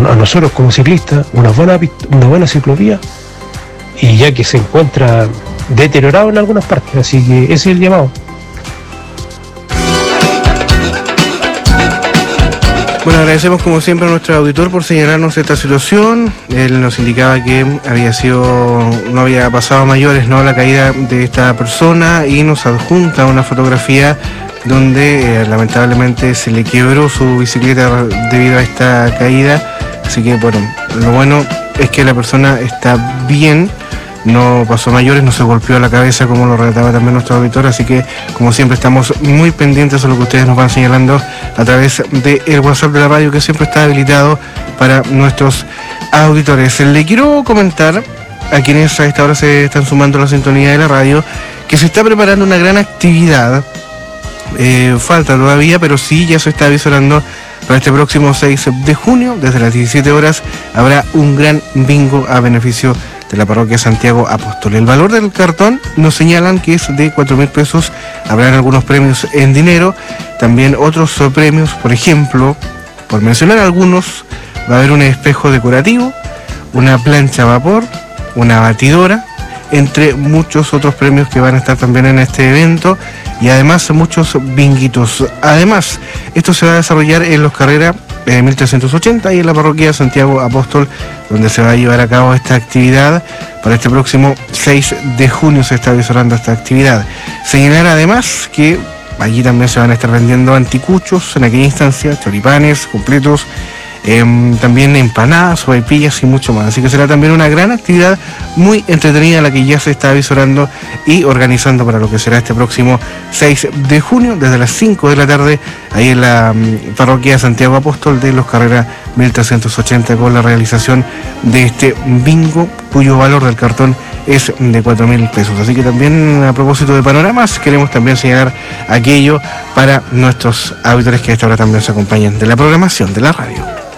a nosotros como ciclistas una buena ciclovía, y ya que se encuentra deteriorado en algunas partes, así que ese es el llamado. Bueno, agradecemos como siempre a nuestro auditor por señalarnos esta situación. Él nos indicaba que no había pasado a mayores, ¿no?, la caída de esta persona, y nos adjunta una fotografía donde lamentablemente se le quebró su bicicleta debido a esta caída. Así que bueno, lo bueno es que la persona está bien, no pasó a mayores, no se golpeó la cabeza como lo relataba también nuestro auditor. Así que como siempre estamos muy pendientes a lo que ustedes nos van señalando a través del WhatsApp de la radio, que siempre está habilitado para nuestros auditores. Le quiero comentar a quienes a esta hora se están sumando a la sintonía de la radio que se está preparando una gran actividad. Falta todavía, pero sí ya se está avisorando para este próximo 6 de junio, desde las 17 horas, habrá un gran bingo a beneficio de la parroquia Santiago Apóstol. El valor del cartón nos señalan que es de 4.000 pesos. Habrán algunos premios en dinero, también otros premios, por ejemplo, por mencionar algunos, va a haber un espejo decorativo, una plancha a vapor, una batidora, entre muchos otros premios que van a estar también en este evento, y además muchos binguitos. Además, esto se va a desarrollar en Los Carreras 1380 y en la parroquia Santiago Apóstol, donde se va a llevar a cabo esta actividad. Para este próximo 6 de junio se está avisorando esta actividad. Señalar además que allí también se van a estar vendiendo anticuchos en aquella instancia, choripanes completos, también empanadas, sopaipillas y mucho más. Así que será también una gran actividad muy entretenida la que ya se está avisorando y organizando para lo que será este próximo 6 de junio desde las 5 de la tarde ahí en la parroquia Santiago Apóstol de Los Carreras 1380, con la realización de este bingo cuyo valor del cartón es de 4.000 pesos. Así que también, a propósito de panoramas, queremos también señalar aquello para nuestros auditores que a esta hora también se acompañan de la programación de la radio.